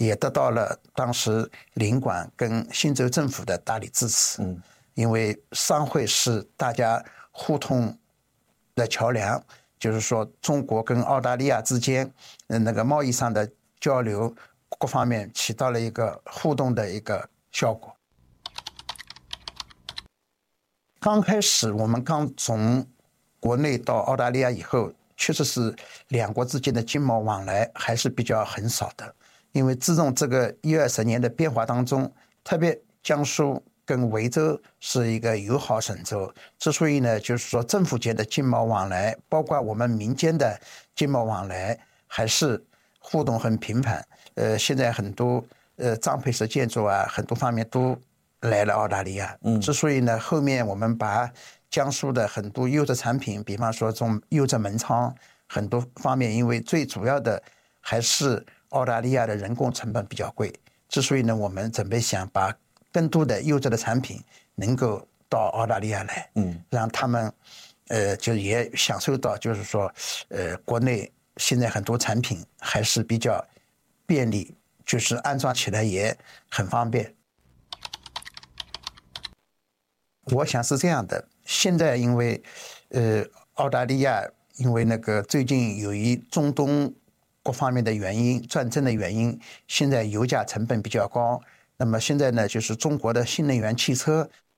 也得到了当时领馆跟新州政府的大力支持。因为商会是大家互通的桥梁，就是说中国跟澳大利亚之间那个贸易上的交流各方面起到了一个互动的一个效果。刚开始我们刚从国内到澳大利亚以后，确实是两国之间的经贸往来还是比较很少的。因为自从这个10-20年的变化当中，特别江苏跟维州是一个友好省州，之所以呢，就是说政府间的经贸往来，包括我们民间的经贸往来，还是互动很频繁。现在很多张培石建筑啊，很多方面都来了澳大利亚。之所以呢，后面我们把江苏的很多优质产品，比方说这种优质门窗，很多方面，因为最主要的还是澳大利亚的人工成本比较贵，之所以呢，我们准备想把更多的优质的产品能够到澳大利亚来，让他们就也享受到，就是说国内现在很多产品还是比较便利，就是安装起来也很方便。我想是这样的，现在因为澳大利亚因为那个最近由于中东各方面的原因，战争的原因，现在油价成本比较高。那么现在呢，就是中国的新能源汽车